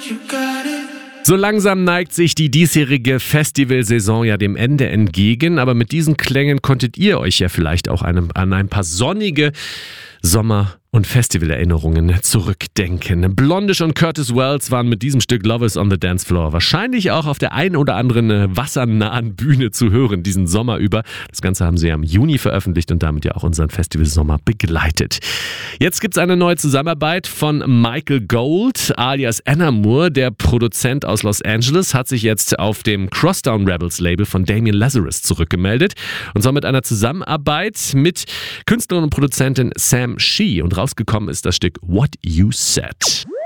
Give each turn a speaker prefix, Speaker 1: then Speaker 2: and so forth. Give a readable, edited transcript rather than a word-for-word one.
Speaker 1: So langsam neigt sich die diesjährige Festivalsaison ja dem Ende entgegen, aber mit diesen Klängen konntet ihr euch ja vielleicht auch an ein paar sonnige Sommer- und Festivalerinnerungen zurückdenken. Blondish und Curtis Wells waren mit diesem Stück Love is on the Dance Floor wahrscheinlich auch auf der einen oder anderen wassernahen Bühne zu hören diesen Sommer über. Das Ganze haben sie ja im Juni veröffentlicht und damit ja auch unseren Festivalsommer begleitet. Jetzt gibt's eine neue Zusammenarbeit von Michael Gold alias Enamur. Der Produzent aus Los Angeles hat sich jetzt auf dem Crosstown Rebels Label von Damien Lazarus zurückgemeldet und zwar mit einer Zusammenarbeit mit Künstlerin und Produzentin Sam Shee und rausgekommen ist das Stück What You Said.